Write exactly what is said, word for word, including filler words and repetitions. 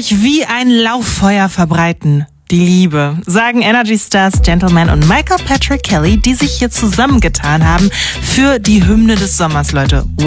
sich wie ein Lauffeuer verbreiten. Die Liebe, sagen Energy Stars Gentleman und Michael Patrick Kelly, die sich hier zusammengetan haben für die Hymne des Sommers, Leute.